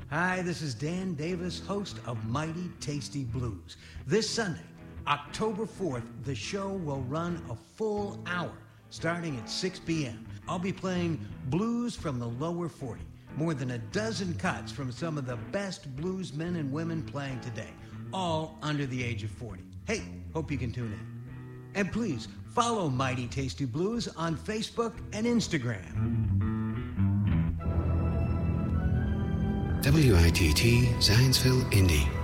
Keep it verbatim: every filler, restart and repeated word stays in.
Hi, this is Dan Davis, host of Mighty Tasty Blues. This Sunday, October fourth, the show will run a full hour, starting at six p.m. I'll be playing blues from the lower forty, more than a dozen cuts from some of the best blues men and women playing today, all under the age of forty. Hey, hope you can tune in. And please, follow Mighty Tasty Blues on Facebook and Instagram. W I T T Zanesville, Indy.